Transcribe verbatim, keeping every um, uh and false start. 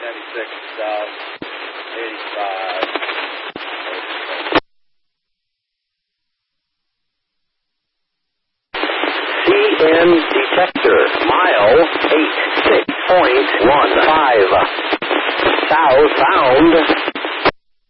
ninety-six south, eighty-five. C N detector, mile eight six point one five. Southbound.